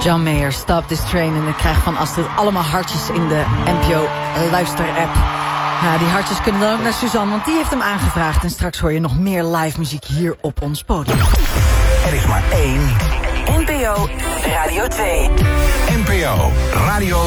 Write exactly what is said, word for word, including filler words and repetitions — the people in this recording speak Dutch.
John Mayer, Stop This Train. En ik krijg van Astrid allemaal hartjes in de N P O luister-app. Ja, die hartjes kunnen dan ook naar Suzanne, want die heeft hem aangevraagd. En straks hoor je nog meer live muziek hier op ons podium. Er is maar één N P O Radio twee. N P O Radio